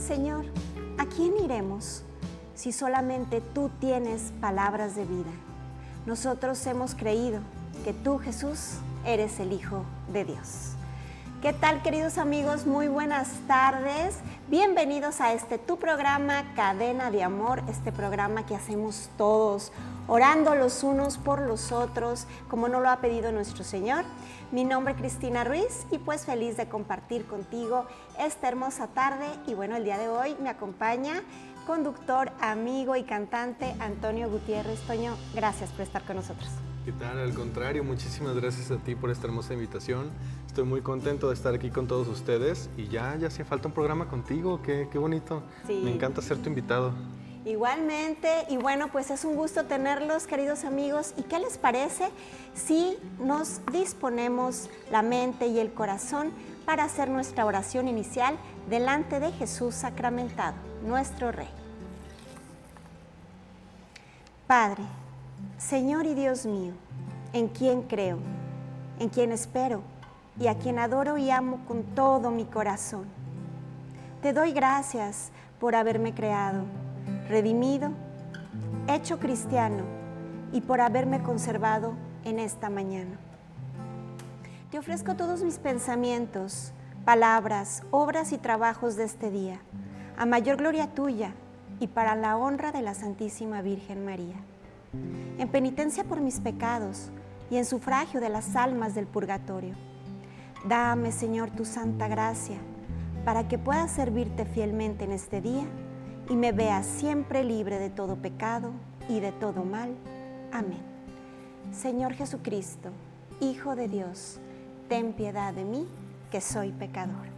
Señor, ¿a quién iremos si solamente tú tienes palabras de vida? Nosotros hemos creído que tú, Jesús, eres el Hijo de Dios. ¿Qué tal, queridos amigos? Muy buenas tardes. Bienvenidos a tu programa Cadena de Amor, este programa que hacemos todos, orando los unos por los otros, como nos lo ha pedido nuestro Señor. Mi nombre es Cristina Ruiz y pues feliz de compartir contigo esta hermosa tarde. Y bueno, el día de hoy me acompaña conductor, amigo y cantante Antonio Gutiérrez. Toño, gracias por estar con nosotros. ¿Qué tal? Al contrario, muchísimas gracias a ti por esta hermosa invitación. Estoy muy contento de estar aquí con todos ustedes y ya hacía falta un programa contigo, qué bonito. Sí. Me encanta ser tu invitado. Igualmente, y bueno, pues es un gusto tenerlos, queridos amigos. ¿Y qué les parece si nos disponemos la mente y el corazón para hacer nuestra oración inicial delante de Jesús sacramentado, nuestro Rey? Padre, Señor y Dios mío, en quien creo, en quien espero y a quien adoro y amo con todo mi corazón. Te doy gracias por haberme creado, redimido, hecho cristiano y por haberme conservado en esta mañana. Te ofrezco todos mis pensamientos, palabras, obras y trabajos de este día, a mayor gloria tuya y para la honra de la Santísima Virgen María. En penitencia por mis pecados y en sufragio de las almas del purgatorio. Dame, Señor, tu santa gracia, para que pueda servirte fielmente en este día y me vea siempre libre de todo pecado y de todo mal. Amén. Señor Jesucristo, Hijo de Dios, ten piedad de mí, que soy pecador.